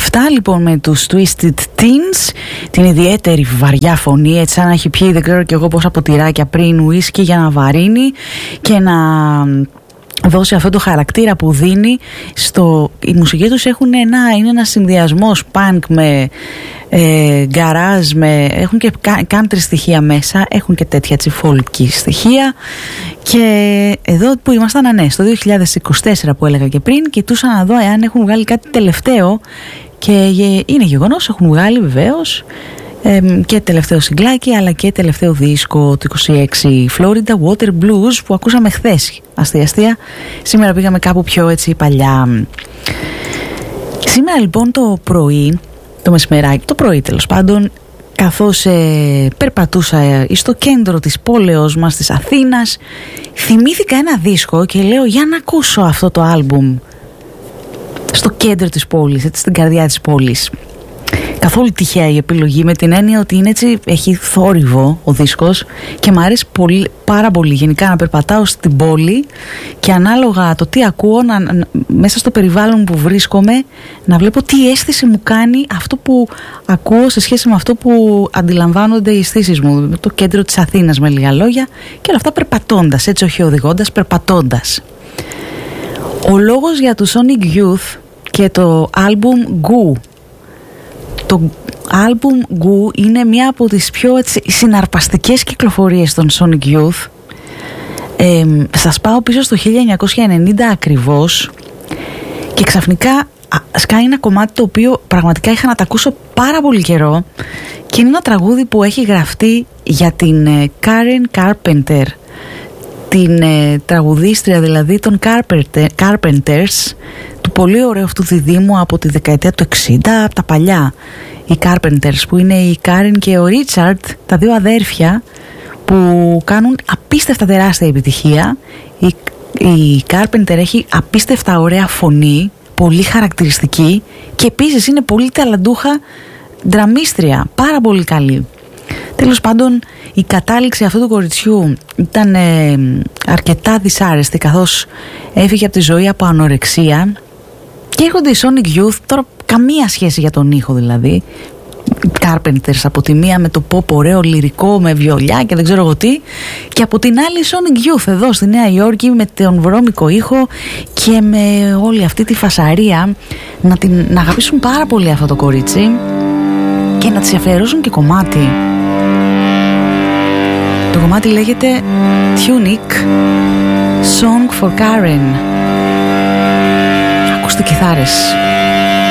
Αυτά λοιπόν με τους Twisted Teens, την ιδιαίτερη βαριά φωνή, έτσι σαν να έχει πιει δεν ξέρω κι εγώ πόσα ποτηράκια πριν ουίσκι για να βαρύνει και να δώσει αυτό το χαρακτήρα που δίνει η μουσική τους. Είναι ένα συνδυασμός punk με garage, έχουν και country στοιχεία μέσα, έχουν και τέτοια folk στοιχεία. Και εδώ που ήμασταν, στο 2024 που έλεγα και πριν, κοιτούσα να δω εάν έχουν βγάλει κάτι τελευταίο, και είναι γεγονός, έχουν βγάλει βεβαίως και τελευταίο συγκλάκι αλλά και τελευταίο δίσκο του 26, Florida Water Blues, που ακούσαμε χθες αστεία. Σήμερα πήγαμε κάπου πιο έτσι παλιά. Σήμερα λοιπόν το πρωί, το μεσημεράκι, το πρωί τέλος πάντων, καθώς περπατούσα στο κέντρο της πόλεως μας της Αθήνας, θυμήθηκα ένα δίσκο και λέω για να ακούσω αυτό το άλμπουμ στο κέντρο της πόλης, έτσι, στην καρδιά της πόλης. Καθόλου τυχαία η επιλογή, με την έννοια ότι είναι έτσι, έχει θόρυβο ο δίσκος και μου αρέσει πάρα πολύ γενικά να περπατάω στην πόλη και ανάλογα το τι ακούω, μέσα στο περιβάλλον που βρίσκομαι, να βλέπω τι αίσθηση μου κάνει αυτό που ακούω σε σχέση με αυτό που αντιλαμβάνονται οι αισθήσεις μου. Το κέντρο της Αθήνας, με λίγα λόγια, και όλα αυτά περπατώντας, έτσι, όχι οδηγώντας, περπατώντας. Ο λόγος για το Sonic Youth και το album Goo. Το album Goo είναι μία από τις πιο συναρπαστικές κυκλοφορίες των Sonic Youth. Σας πάω πίσω στο 1990 ακριβώς και ξαφνικά σκάει ένα κομμάτι το οποίο πραγματικά είχα να τα ακούσω πάρα πολύ καιρό, και είναι ένα τραγούδι που έχει γραφτεί για την Karen Carpenter, την τραγουδίστρια δηλαδή των Carpenters, του πολύ ωραίου αυτού διδύμου από τη δεκαετία του 60, από τα παλιά. Οι Carpenters, που είναι η Karen και ο Richard, τα δύο αδέρφια που κάνουν απίστευτα τεράστια επιτυχία. Η Carpenter έχει απίστευτα ωραία φωνή, πολύ χαρακτηριστική, και επίσης είναι πολύ ταλαντούχα ντραμίστρια, πάρα πολύ καλή. Τέλος πάντων, η κατάληξη αυτού του κοριτσιού ήταν αρκετά δυσάρεστη, καθώς έφυγε από τη ζωή από ανορεξία, και έρχονται οι Sonic Youth, τώρα καμία σχέση για τον ήχο δηλαδή, Carpenters από τη μία με το pop ωραίο λυρικό με βιολιά και δεν ξέρω εγώ τι, και από την άλλη Sonic Youth εδώ στη Νέα Υόρκη με τον βρώμικο ήχο και με όλη αυτή τη φασαρία, να αγαπήσουν πάρα πολύ αυτό το κορίτσι και να της αφιερώσουν και κομμάτι. Το κομμάτι λέγεται Tunic, Song for Karen. Ακούστε κιθάρες.